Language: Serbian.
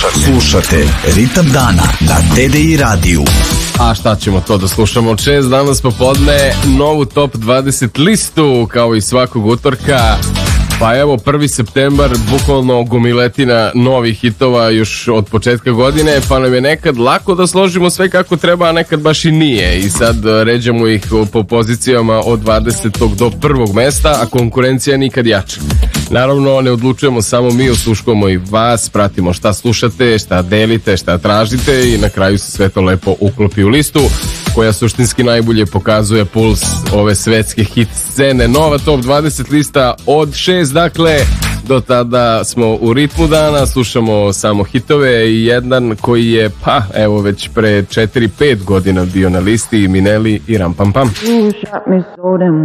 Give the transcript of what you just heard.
Slušate Ritam dana na TDI radiju. A šta ćemo to da slušamo od 6 danas popodne, novu top 20 listu kao i svakog utorka. Pa evo 1. septembar, bukvalno gomiletina novih hitova još od početka godine, pa nam je nekad lako da složimo sve kako treba, a nekad baš i nije. I sad ređamo ih po pozicijama od 20. do 1. mesta, a konkurencija nikad jača. Naravno, ne odlučujemo samo mi, osluškujemo i vas, pratimo šta slušate, šta delite, šta tražite i na kraju se sve to lepo uklopi u listu koja suštinski najbolje pokazuje puls ove svetske hit scene. Nova top 20 lista od 6, dakle, do tada smo u ritmu dana, slušamo samo hitove i jedan koji je, pa evo već pre 4-5 godina bio na listi, Mineli i Ram Pam Pam. You shot me so damn